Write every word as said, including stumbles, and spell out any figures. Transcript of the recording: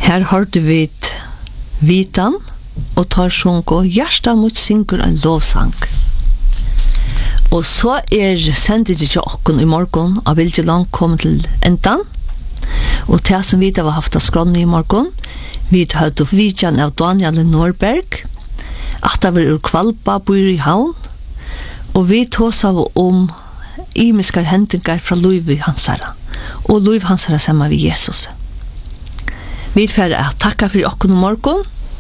Her hørte vi Vitan og tar sjunk og hjärsta mot synker en lovsang. Og så er sendet til okken i morgen av Viljeland kommet til endan. Og til som vi har haft av skrånne i morgen, vi har hørt vidjan av Daniel Norberg, at det var ur Kvalpa, bor i havn, og vi tås av om imiskar hendingar fra Luiv Hansara, og Luiv Hansara sammen med Jesus. Vi får takka for okken i morgen,